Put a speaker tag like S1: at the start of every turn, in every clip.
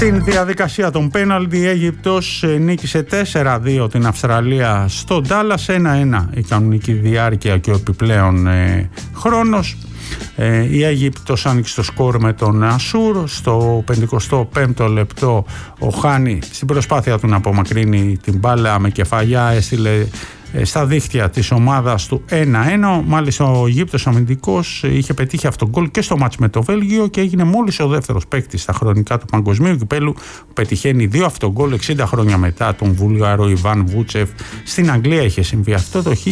S1: Στην διαδικασία των πέναλτι η Αίγυπτος νίκησε 4-2 την Αυστραλία στο Ντάλλας, 1-1 η κανονική διάρκεια και ο επιπλέον χρόνος. Η Αίγυπτος άνοιξε το σκορ με τον Ασούρ στο 55ο λεπτό. Ο Χάνι στην προσπάθεια του να απομακρύνει την μπάλα με κεφαλιά έστειλε στα δίχτυα της ομάδας του 1-1. Μάλιστα ο Αιγύπτος αμυντικός είχε πετύχει αυτόν τον γκολ και στο μάτς με το Βέλγιο και έγινε μόλις ο δεύτερος παίκτης στα χρονικά του παγκοσμίου κυπέλου που πετυχαίνει 2 αυτόν γκολ 60 χρόνια μετά τον Βούλγαρο Ιβάν Βούτσεφ. Στην Αγγλία είχε συμβεί αυτό το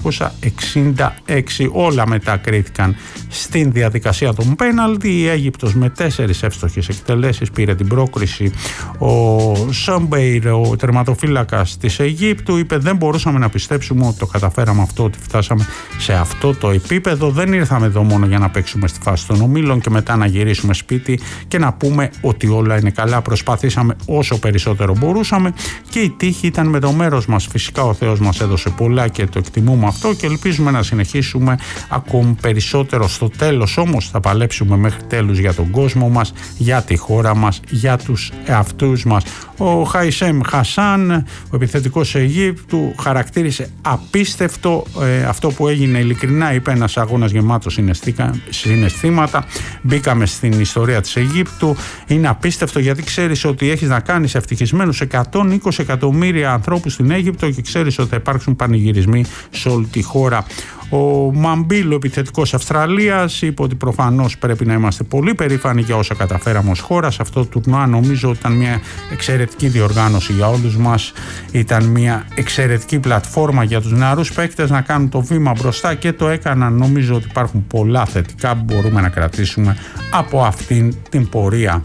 S1: 1966. Όλα μετά κρίθηκαν στην διαδικασία των πέναλτι. Η Αίγυπτος με 4 εύστοχες εκτελέσεις πήρε την πρόκριση. Ο Σόμπεϊρ, ο τερματοφύλακας της Αιγύπτου, είπε: δεν μπορούσαμε να πιστέψουμε ότι το καταφέραμε αυτό, ότι φτάσαμε σε αυτό το επίπεδο. Δεν ήρθαμε εδώ μόνο για να παίξουμε στη φάση των ομίλων και μετά να γυρίσουμε σπίτι και να πούμε ότι όλα είναι καλά. Προσπαθήσαμε όσο περισσότερο μπορούσαμε και η τύχη ήταν με το μέρος μας. Φυσικά ο Θεός μας έδωσε πολλά και το εκτιμούμε αυτό και ελπίζουμε να συνεχίσουμε ακόμη περισσότερο. Στο τέλος όμως θα παλέψουμε μέχρι τέλους για τον κόσμο μας, για τη χώρα μας, για τους εαυτούς μας. Ο Χαϊσέμ Χασάν, ο επιθετικός Αιγύπτου, χαρακτήρισε απίστευτο αυτό που έγινε. Ειλικρινά είπε, ένας αγώνας γεμάτος συναισθήματα. Μπήκαμε στην ιστορία της Αιγύπτου. Είναι απίστευτο γιατί ξέρεις ότι έχεις να κάνεις ευτυχισμένους 120 εκατομμύρια ανθρώπους στην Αίγυπτο και ξέρεις ότι θα υπάρξουν πανηγυρισμοί σε όλη τη χώρα. Ο Μαμπίλ, ο επιθετικός Αυστραλίας, είπε ότι προφανώς πρέπει να είμαστε πολύ περήφανοι για όσα καταφέραμε ως χώρα. Σε αυτό το τουρνουά νομίζω ότι ήταν μια εξαιρετική διοργάνωση για όλους μας. Ήταν μια εξαιρετική πλατφόρμα για τους νεαρούς παίκτες να κάνουν το βήμα μπροστά και το έκαναν. Νομίζω ότι υπάρχουν πολλά θετικά που μπορούμε να κρατήσουμε από αυτήν την πορεία.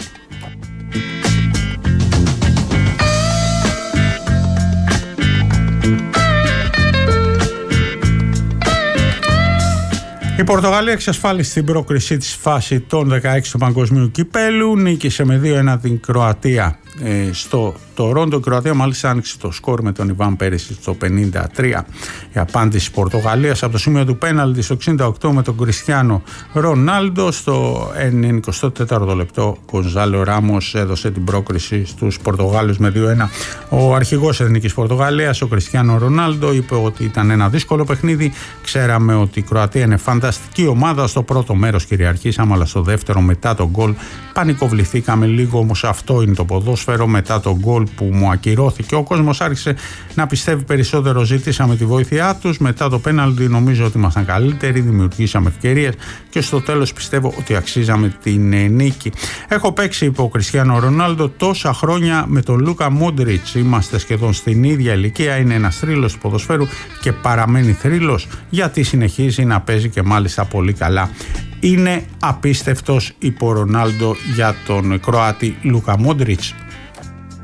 S1: Η Πορτογαλία εξασφάλισε την πρόκρισή της φάση των 16 του Παγκοσμίου Κυπέλου, νίκησε με 2-1 την Κροατία στο Τορόντο. Η Κροατία μάλιστα άνοιξε το σκορ με τον Ιβάν Πέρεσιτ στο 53. Η απάντηση της Πορτογαλίας από το σημείο του πέναλτι στο 68 με τον Κριστιάνο Ρονάλντο. Στο 94ο λεπτό ο Γκονζάλο Ράμος έδωσε την πρόκριση στους Πορτογάλους με 2-1. Ο αρχηγός εθνικής Πορτογαλίας, ο Κριστιάνο Ρονάλντο, είπε ότι ήταν ένα δύσκολο παιχνίδι. Ξέραμε ότι η Κροατία είναι φανταστική ομάδα. Στο πρώτο μέρος κυριαρχήσαμε, αλλά στο δεύτερο μετά τον γκολ πανικοβληθήκαμε λίγο. Όμως αυτό είναι το ποδόσφαιρο. Μετά τον γκολ που μου ακυρώθηκε, ο κόσμος άρχισε να πιστεύει περισσότερο. Ζητήσαμε τη βοήθειά τους. Μετά το πέναλτι νομίζω ότι ήμασταν καλύτεροι, δημιουργήσαμε ευκαιρίες και στο τέλος πιστεύω ότι αξίζαμε την νίκη. Έχω παίξει, είπε ο Κριστιάνο Ρονάλντο, τόσα χρόνια με τον Λούκα Μόντριτς. Είμαστε σχεδόν στην ίδια ηλικία. Είναι ένας θρύλος του ποδοσφαίρου και παραμένει θρύλος γιατί συνεχίζει να παίζει και μάλιστα πολύ καλά. Είναι απίστευτος, είπε ο Ρονάλντο για τον Κροάτη Λούκα Μόντριτς.